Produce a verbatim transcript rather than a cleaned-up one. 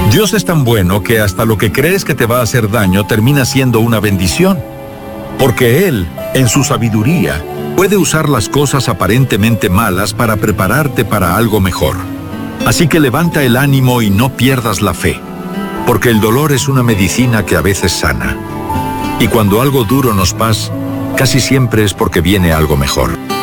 Dios es tan bueno que hasta lo que crees que te va a hacer daño termina siendo una bendición. Porque Él, en su sabiduría, puede usar las cosas aparentemente malas para prepararte para algo mejor. Así que levanta el ánimo y no pierdas la fe, porque el dolor es una medicina que a veces sana. Y cuando algo duro nos pasa, casi siempre es porque viene algo mejor.